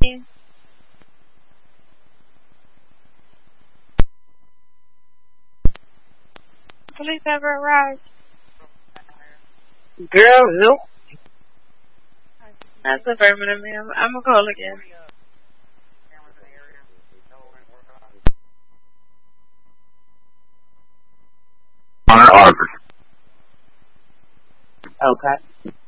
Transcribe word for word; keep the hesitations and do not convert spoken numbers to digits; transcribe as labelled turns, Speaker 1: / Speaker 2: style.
Speaker 1: Police ever arrived?
Speaker 2: Girl, no.
Speaker 1: That's affirmative, ma'am. I'm gonna call again.
Speaker 2: Honor Arbor. Okay.